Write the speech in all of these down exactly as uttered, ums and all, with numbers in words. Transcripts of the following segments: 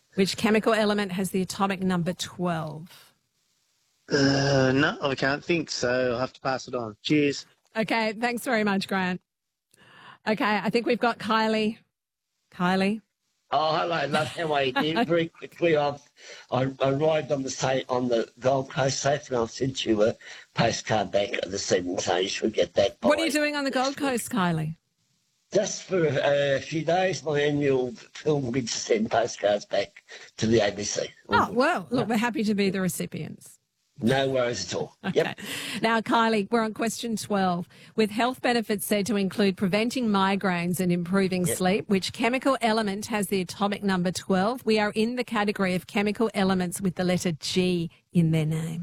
Which chemical element has the atomic number twelve? Uh, no, I can't think, so I'll have to pass it on. Cheers. Okay, thanks very much, Grant. Okay, I think we've got Kylie. Kylie? Oh, hello, love. How are you, dear? Very quickly, I've, I arrived on the sa- on the Gold Coast safely. I've sent you a postcard back this evening, so you should get that. What are you doing on the Gold Coast, Kylie? Just for uh, a few days, my annual film gigs to send postcards back to the A B C. Oh, well, look, we're happy to be the recipients. No worries at all. Okay. Yep. Now, Kylie, we're on question twelve. With health benefits said to include preventing migraines and improving Yep. sleep, which chemical element has the atomic number twelve? We are in the category of chemical elements with the letter G in their name.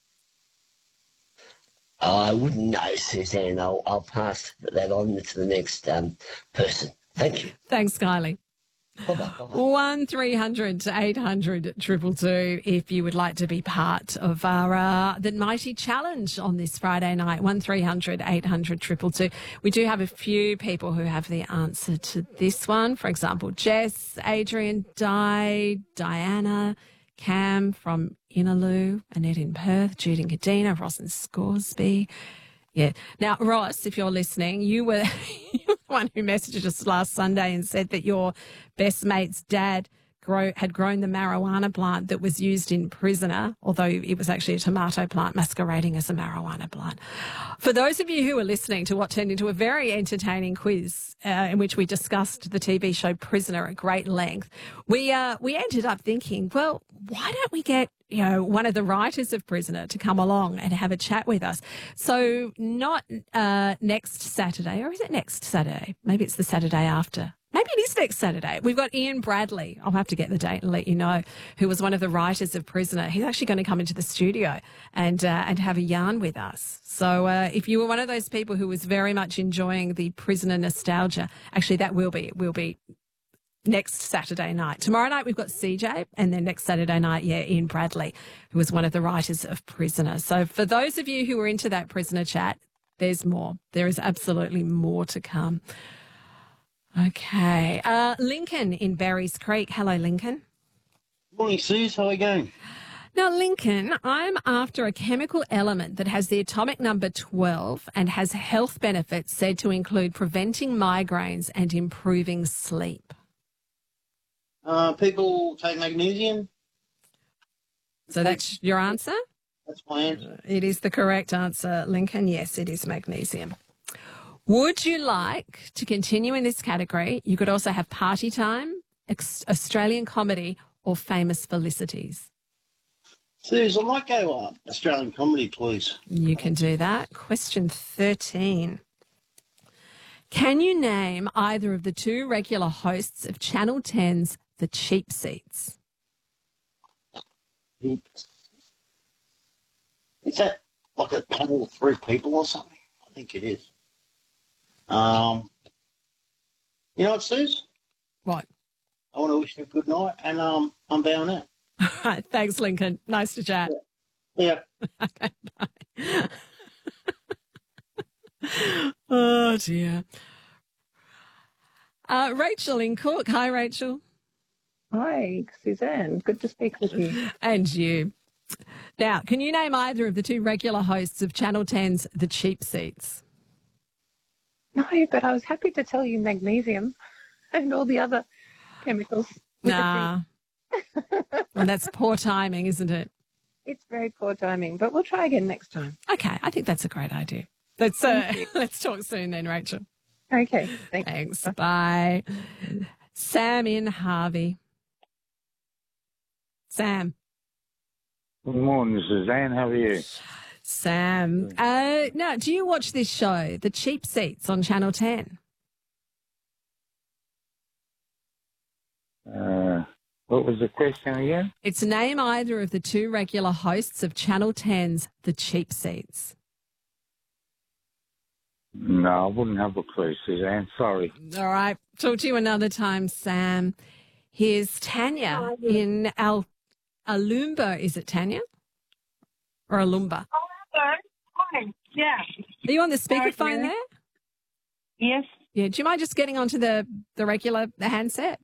Oh, I wouldn't know, Suzanne. I'll, I'll pass that on to the next um, person. Thank you. Thanks, Kylie. Bye-bye. Bye-bye. one three hundred eight hundred two two two if you would like to be part of our uh, the Mighty Challenge on this Friday night. one three hundred eight hundred two two two. We do have a few people who have the answer to this one. For example, Jess, Adrian, Di, Diana, Cam from Inaloo, Annette in Perth, Jude in Kadina, Ross in Scoresby. Yeah. Now, Ross, if you're listening, you were, you were the one who messaged us last Sunday and said that your best mate's dad grow, had grown the marijuana plant that was used in Prisoner, although it was actually a tomato plant masquerading as a marijuana plant. For those of you who are listening to what turned into a very entertaining quiz uh, in which we discussed the T V show Prisoner at great length, we uh, we ended up thinking, well, why don't we get you know one of the writers of Prisoner to come along and have a chat with us? So not uh, next Saturday, or is it next Saturday? Maybe it's the Saturday after. Maybe it is next Saturday. We've got Ian Bradley. I'll have to get the date and let you know, who was one of the writers of Prisoner. He's actually going to come into the studio and uh, and have a yarn with us. So uh, if you were one of those people who was very much enjoying the Prisoner nostalgia, actually that will be will be next Saturday night. Tomorrow night we've got C J, and then next Saturday night, yeah, Ian Bradley, who was one of the writers of Prisoner. So for those of you who are into that Prisoner chat, there's more. There is absolutely more to come. Okay. Uh, Lincoln in Berries Creek. Hello, Lincoln. Morning, Suze. How are you going? Now, Lincoln, I'm after a chemical element that has the atomic number twelve and has health benefits said to include preventing migraines and improving sleep. Uh, people take magnesium. So that's your answer? That's my answer. It is the correct answer, Lincoln. Yes, it is magnesium. Would you like to continue in this category? You could also have Party Time, ex- Australian Comedy, or Famous Felicities. Suze, I might go uh, Australian comedy, please. You can do that. Question thirteen. Can you name either of the two regular hosts of Channel ten's The Cheap Seats? Is that like a panel of three people or something? I think it is. Um, you know what, Suze? What? I want to wish you a good night, and um, I'm bound out. All right. Thanks, Lincoln. Nice to chat. Yeah. Okay, bye. Oh, dear. Uh, Rachel in Cook. Hi, Rachel. Hi, Suzanne. Good to speak with you. And you. Now, can you name either of the two regular hosts of Channel ten's The Cheap Seats? No, but I was happy to tell you magnesium and all the other chemicals. Nah. Well, that's poor timing, isn't it? It's very poor timing, but we'll try again next time. Okay, I think that's a great idea. Let's uh, let's talk soon then, Rachel. Okay, thanks. Thanks. Bye. Sam in Harvey. Sam. Good morning, Suzanne. How are you? Sam. Uh, now, do you watch this show, The Cheap Seats, on Channel ten? Uh, what was the question again? It's name either of the two regular hosts of Channel ten's The Cheap Seats. No, I wouldn't have a clue, Suzanne. Sorry. All right. Talk to you another time, Sam. Here's Tanya in Al Alumba. Is it Tanya? Or Alumba? Oh, hello. Hi. Yeah. Are you on the speakerphone Sorry, there? Yes. Yeah. Do you mind just getting onto the, the regular the handset?